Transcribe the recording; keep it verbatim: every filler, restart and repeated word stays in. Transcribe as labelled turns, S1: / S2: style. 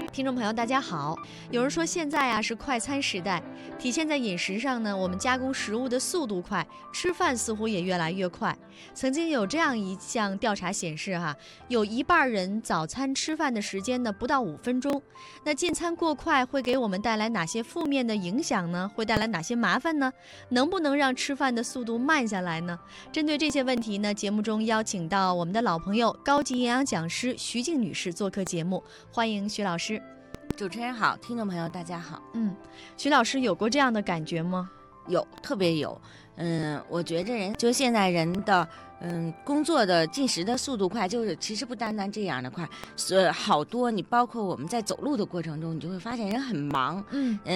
S1: 听众朋友大家好，有人说现在啊是快餐时代，体现在饮食上呢，我们加工食物的速度快，吃饭似乎也越来越快。曾经有这样一项调查显示哈，有一半人早餐吃饭的时间呢不到五分钟。那进餐过快会给我们带来哪些负面的影响呢？会带来哪些麻烦呢？能不能让吃饭的速度慢下来呢？针对这些问题呢，节目中邀请到我们的老朋友高级营养讲师徐静女士做客节目，欢迎徐老师。
S2: 主持人好，听众朋友大家好。
S1: 嗯，徐老师有过这样的感觉吗？
S2: 有，特别有。嗯，我觉着人就现在人的嗯工作的进食的速度快，就是其实不单单这样的快，是好多你包括我们在走路的过程中，你就会发现人很忙。
S1: 嗯
S2: 嗯，